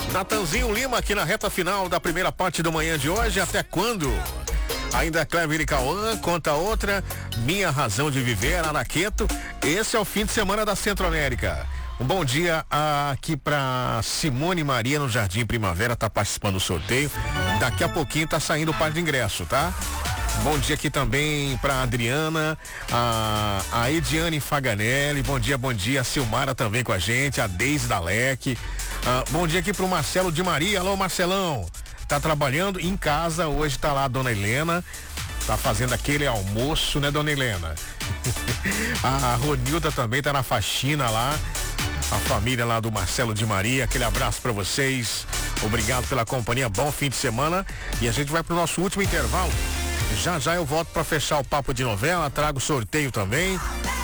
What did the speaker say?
Natanzinho Lima aqui na reta final da primeira parte da manhã de hoje. Até quando? Ainda Clever e Cauã, conta outra. Minha Razão de Viver, Araqueto. Esse é o fim de semana da Centro-América. Um bom dia aqui pra Simone Maria no Jardim Primavera, tá participando do sorteio. Daqui a pouquinho tá saindo o par de ingresso, tá? Bom dia aqui também pra Adriana, a Ediane Faganelli. Bom dia, a Silmara também com a gente, a Deise Dalek. Bom dia aqui pro Marcelo de Maria. Alô, Marcelão. Tá trabalhando em casa, hoje tá lá a dona Helena, tá fazendo aquele almoço, né, dona Helena? A Ronilda também tá na faxina lá, a família lá do Marcelo de Maria, aquele abraço pra vocês, obrigado pela companhia, bom fim de semana, e a gente vai pro nosso último intervalo, já eu volto pra fechar o papo de novela, trago sorteio também.